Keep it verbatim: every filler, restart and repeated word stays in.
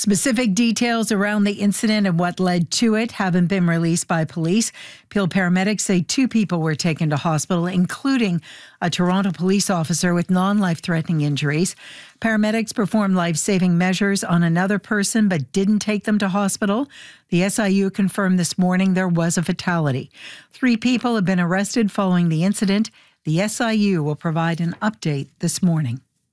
Specific details around the incident and what led to it haven't been released by police. Peel paramedics say two people were taken to hospital, including a Toronto police officer with non-life-threatening injuries. Paramedics performed life-saving measures on another person but didn't take them to hospital. The S I U confirmed this morning there was a fatality. Three people have been arrested following the incident. The S I U will provide an update this morning.